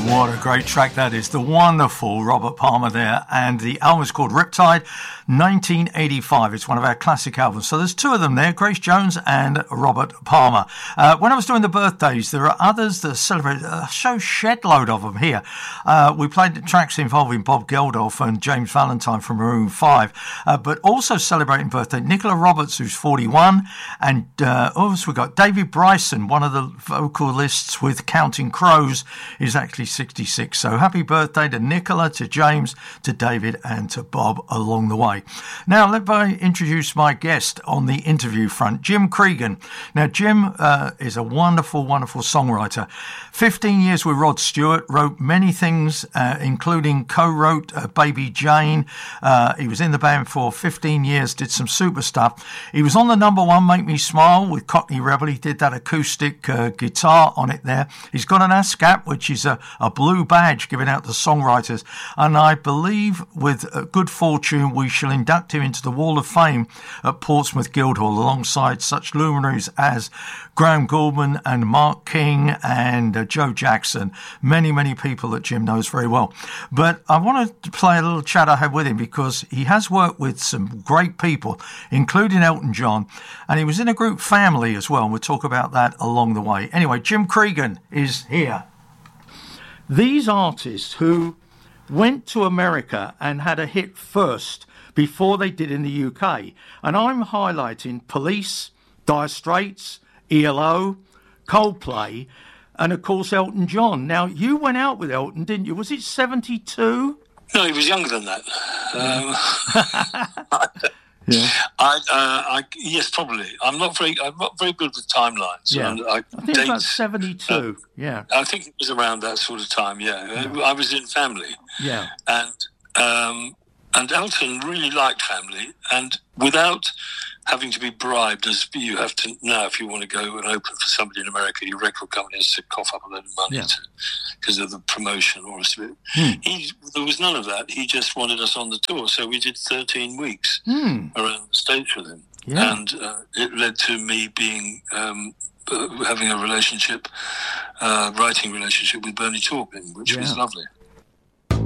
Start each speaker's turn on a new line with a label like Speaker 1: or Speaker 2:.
Speaker 1: What a great track that is. The wonderful Robert Palmer there. And the album is called Riptide, 1985. It's one of our classic albums. So there's two of them there, Grace Jones and Robert Palmer. When I was doing the birthdays, there are others that celebrate a show shed load of them here. We played the tracks involving Bob Geldof and James Valentine from Maroon 5, but also celebrating birthday, Nicola Roberts, who's 41, and also we've got David Bryson, one of the vocalists with Counting Crows, is actually 66. So happy birthday to Nicola, to James, to David and to Bob along the way. Now let me introduce my guest on the interview front, Jim Cregan. Now Jim is a wonderful, wonderful songwriter. 15 years with Rod Stewart, wrote many things, including co-wrote Baby Jane. He was in the band for 15 years, did some super stuff. He was on the number one Make Me Smile with Cockney Rebel. He did that acoustic guitar on it there. He's got an ASCAP, which is a blue badge given out to songwriters. And I believe with good fortune, we shall induct him into the Wall of Fame at Portsmouth Guildhall alongside such luminaries as Graham Gouldman and Mark King and Joe Jackson. Many, many people that Jim knows very well. But I want to play a little chat I had with him because he has worked with some great people, including Elton John, and he was in a group Family as well, and we'll talk about that along the way. Anyway, Jim Cregan is here. These artists who went to America and had a hit first before they did in the UK, and I'm highlighting Police, Dire Straits, ELO, Coldplay, and of course Elton John. Now you went out with Elton, didn't you? Was it 72?
Speaker 2: No, he was younger than that.
Speaker 1: Yeah.
Speaker 2: Yes, probably. I'm not very good with timelines.
Speaker 1: Yeah. I think it's about 72. Yeah.
Speaker 2: I think it was around that sort of time. Yeah. I was in Family.
Speaker 1: Yeah.
Speaker 2: And Elton really liked Family, and without having to be bribed, as you have to now, if you want to go and open for somebody in America, your record company has to cough up a load of money because of the promotion or rest of it. There was none of that. He just wanted us on the tour, so we did 13 weeks around the States with him. Yeah. And it led to me being having a relationship, writing relationship with Bernie Taupin, which was lovely.